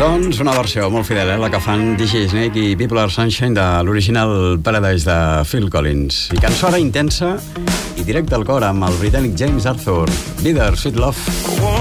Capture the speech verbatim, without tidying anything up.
Doncs una versió molt fidel, eh? La que fan D J Snake i People Are Sunshine de l'original Paradise de Phil Collins. I cançó ara intensa i directe al cor amb el britànic James Arthur. Bitter Sweet Love.